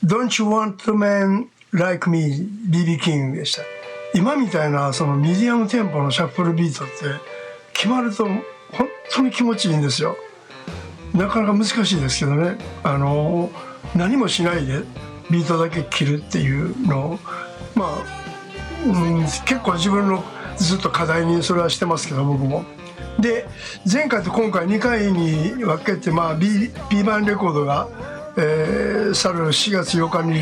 Don't You Want a Man Like Me BB キングでした。今みたいなそのミディアムテンポのシャッフルビートって決まると本当に気持ちいいんですよ。なかなか難しいですけどね、何もしないでビートだけ切るっていうのを結構自分のずっと課題にそれはしてますけど、僕も。で前回と今回2回に分けて、B 版レコードが、去る4月8日に